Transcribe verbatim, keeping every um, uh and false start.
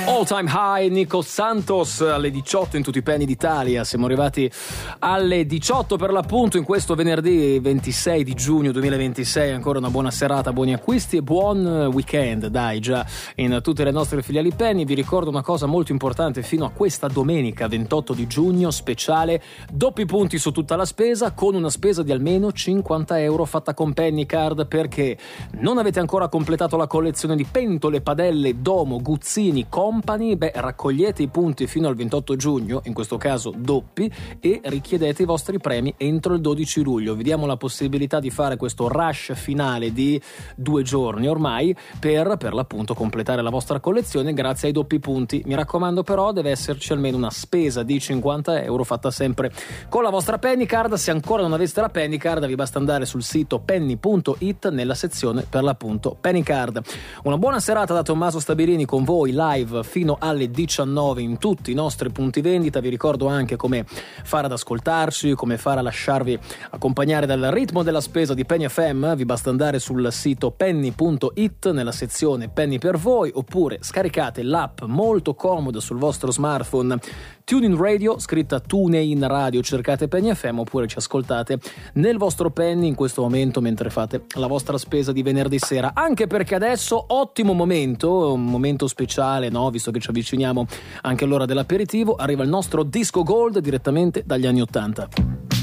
All Time High, Nico Santos, alle diciotto in tutti i penny d'Italia. Siamo arrivati alle diciotto per l'appunto in questo venerdì ventisei di giugno duemilaventisei. Ancora una buona serata, buoni acquisti e buon weekend, dai, già in tutte le nostre filiali penny. Vi ricordo una cosa molto importante: fino a questa domenica ventotto di giugno, speciale doppi punti su tutta la spesa, con una spesa di almeno cinquanta euro fatta con Penny Card. Perché non avete ancora completato la collezione di pentole, padelle, domo, guzzini, company? Beh, raccogliete i punti fino al ventotto giugno, in questo caso doppi, e richiedete i vostri premi entro il dodici luglio. Vi diamo la possibilità di fare questo rush finale di due giorni ormai per, per l'appunto, completare la vostra collezione grazie ai doppi punti. Mi raccomando però, deve esserci almeno una spesa di cinquanta euro fatta sempre con la vostra Penny Card. Se ancora non aveste la Penny Card, vi basta andare sul sito penny punto it nella sezione per l'appunto Penny Card. Una buona serata da Tommaso Stabilini con voi live fino alle diciannove in tutti i nostri punti vendita. Vi ricordo anche come fare ad ascoltarci, come fare a lasciarvi accompagnare dal ritmo della spesa di Penny F M. Vi basta andare sul sito penny punto it nella sezione Penny per voi, oppure scaricate l'app molto comoda sul vostro smartphone TuneIn Radio, scritta TuneIn Radio, cercate Penny F M, oppure ci ascoltate nel vostro Penny in questo momento mentre fate la vostra spesa di venerdì sera. Anche perché adesso ottimo momento, un momento speciale, no? Visto che ci avviciniamo anche all'ora dell'aperitivo, arriva il nostro disco gold direttamente dagli anni ottanta.